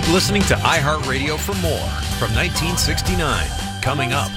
Keep listening to iHeartRadio for more from 1969. Coming up.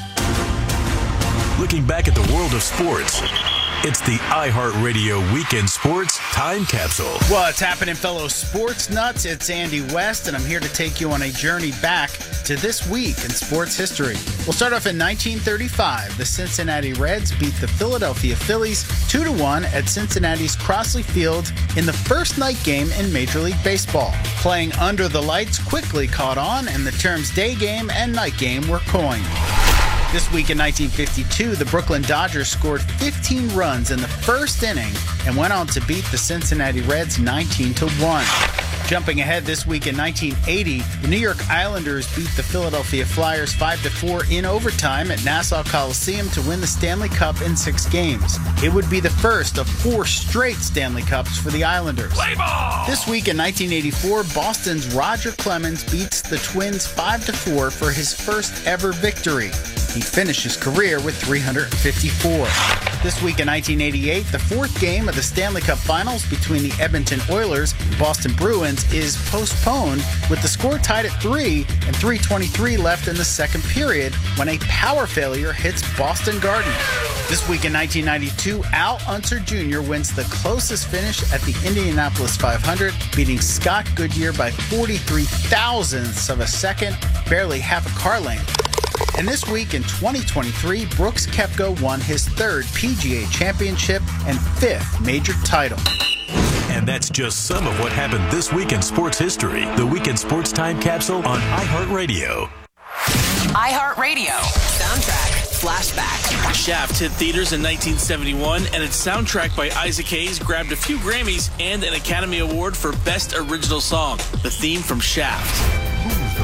Looking back at the world of sports, it's the iHeartRadio Weekend Sports Time Capsule. What's happening, fellow sports nuts? It's Andy West, and I'm here to take you on a journey back to this week in sports history. We'll start off in 1935. The Cincinnati Reds beat the Philadelphia Phillies 2-1 at Cincinnati's Crossley Field in the first night game in Major League Baseball. Playing under the lights quickly caught on, and the terms day game and night game were coined. This week in 1952, the Brooklyn Dodgers scored 15 runs in the first inning and went on to beat the Cincinnati Reds 19-1. Jumping ahead this week in 1980, the New York Islanders beat the Philadelphia Flyers 5-4 in overtime at Nassau Coliseum to win the Stanley Cup in 6 games. It would be the first of 4 straight Stanley Cups for the Islanders. Play ball! This week in 1984, Boston's Roger Clemens beats the Twins 5-4 for his first ever victory. He finished his career with 354. This week in 1988, the 4th game of the Stanley Cup Finals between the Edmonton Oilers and Boston Bruins is postponed with the score tied at 3 and 3:23 left in the second period when a power failure hits Boston Garden. This week in 1992, Al Unser Jr. wins the closest finish at the Indianapolis 500, beating Scott Goodyear by 43 thousandths of a second, barely half a car length. And this week in 2023, Brooks Koepka won his 3rd PGA Championship and 5th major title. And that's just some of what happened this week in sports history. The Weekend Sports Time Capsule on iHeartRadio. iHeartRadio. Soundtrack Flashback. Shaft hit theaters in 1971, and its soundtrack by Isaac Hayes grabbed a few Grammys and an Academy Award for Best Original Song, the theme from Shaft.